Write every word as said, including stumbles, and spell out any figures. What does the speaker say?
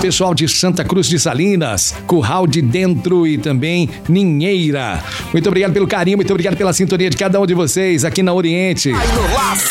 pessoal de Santa Cruz de Salinas, Curral de Dentro e também Ninheira. Muito obrigado pelo carinho, muito obrigado pela sintonia de cada um de vocês aqui na Oriente.